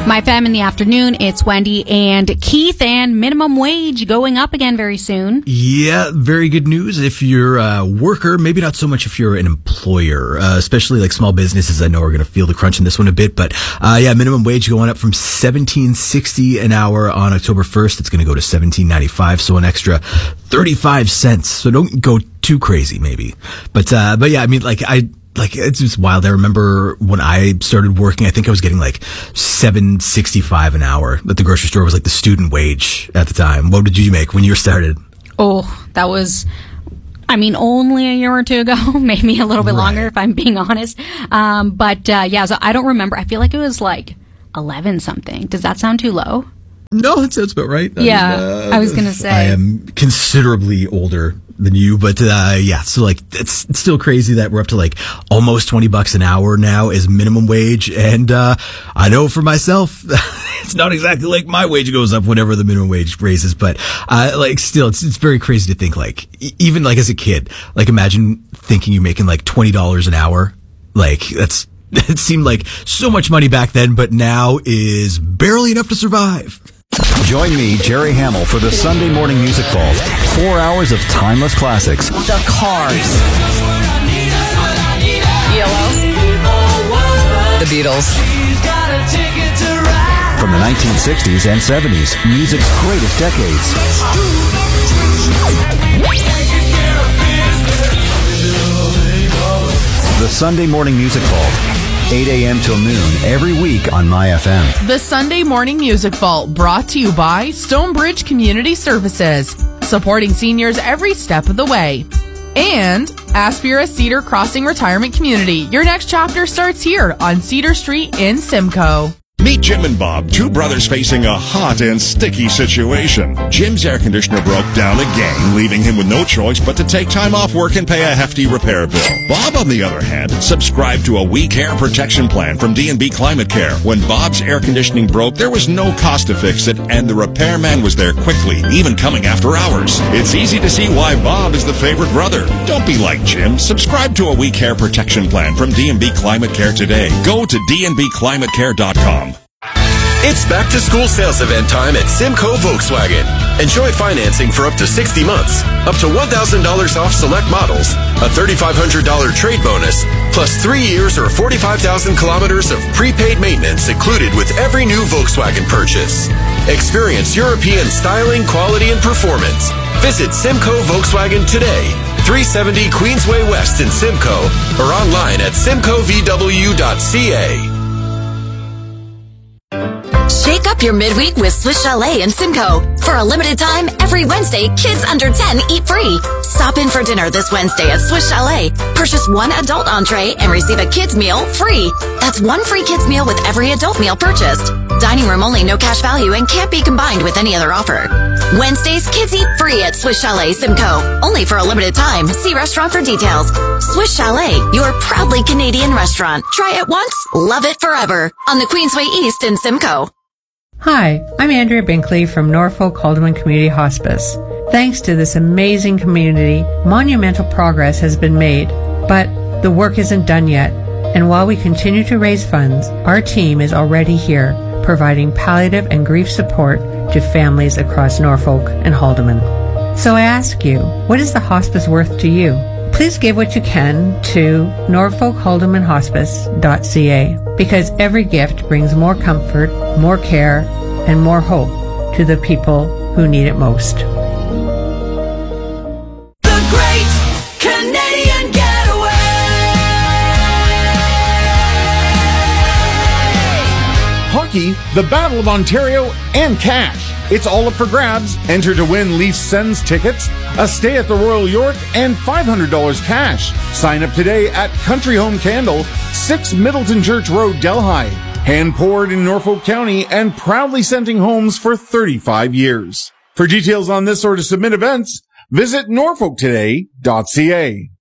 My Fam in the afternoon, it's Wendy and Keith, and minimum wage going up again very soon. Yeah, very good news if you're a worker, maybe not so much if you're an employer, especially like small businesses. I know are going to feel the crunch in this one a bit, but yeah, minimum wage going up from $17.60 an hour on October 1st. It's going to go to $17.95, so an extra 35 cents. So don't go too crazy, maybe. But yeah, I mean, it's just wild. I remember when I started working, I think I was getting like $7.65 an hour at the grocery store. Was like the student wage at the time. What did you make when you started? Oh, that was, only a year or two ago, maybe a little bit longer if I'm being honest. Yeah, so I don't remember. I feel like it was like 11 something. Does that sound too low? No, that sounds about right. Yeah, I was going to say. I am considerably older than you, but yeah, so like it's still crazy that we're up to like almost $20 an hour now as minimum wage, and I know for myself it's not exactly like my wage goes up whenever the minimum wage raises, but still it's very crazy to think like even like as a kid, like imagine thinking you're making like $20 an hour. Like it seemed like so much money back then, but now is barely enough to survive. Join me, Jerry Hamill, for the Sunday Morning Music Vault. 4 hours of timeless classics. The Cars. Yellow. The Beatles. From the 1960s and 70s, music's greatest decades. The Sunday Morning Music Vault. 8 a.m. till noon every week on My FM. The Sunday Morning Music Vault, brought to you by Stonebridge Community Services, supporting seniors every step of the way. And Aspira Cedar Crossing Retirement Community. Your next chapter starts here on Cedar Street in Simcoe. Meet Jim and Bob, two brothers facing a hot and sticky situation. Jim's air conditioner broke down again, leaving him with no choice but to take time off work and pay a hefty repair bill. Bob, on the other hand, subscribed to a We Care protection plan from D&B Climate Care. When Bob's air conditioning broke, there was no cost to fix it, and the repairman was there quickly, even coming after hours. It's easy to see why Bob is the favorite brother. Don't be like Jim. Subscribe to a We Care protection plan from D&B Climate Care today. Go to dnbclimatecare.com. It's back to school sales event time at Simcoe Volkswagen. Enjoy financing for up to 60 months, up to $1,000 off select models, a $3,500 trade bonus, plus 3 years or 45,000 kilometers of prepaid maintenance included with every new Volkswagen purchase. Experience European styling, quality, and performance. Visit Simcoe Volkswagen today, 370 Queensway West in Simcoe, or online at simcoevw.ca. Shake up your midweek with Swiss Chalet in Simcoe. For a limited time, every Wednesday, kids under 10 eat free. Stop in for dinner this Wednesday at Swiss Chalet. Purchase one adult entree and receive a kids meal free. That's one free kids meal with every adult meal purchased. Dining room only, no cash value, and can't be combined with any other offer. Wednesdays, kids eat free at Swiss Chalet Simcoe. Only for a limited time. See restaurant for details. Swiss Chalet, your proudly Canadian restaurant. Try it once, love it forever. On the Queensway East in Simcoe. Hi, I'm Andrea Binkley from Norfolk Haldeman Community Hospice. Thanks to this amazing community, monumental progress has been made, but the work isn't done yet. And while we continue to raise funds, our team is already here, providing palliative and grief support to families across Norfolk and Haldeman. So I ask you, what is the hospice worth to you? Please give what you can to norfolkhaldemanhospice.ca, because every gift brings more comfort, more care, and more hope to the people who need it most. The Great Canadian Getaway! Hockey, the Battle of Ontario, and cash. It's all up for grabs. Enter to win Leafs Sens tickets, a stay at the Royal York, and $500 cash. Sign up today at Country Home Candle, 6 Middleton Church Road, Delhi. Hand-poured in Norfolk County and proudly scenting homes for 35 years. For details on this or to submit events, visit norfolktoday.ca.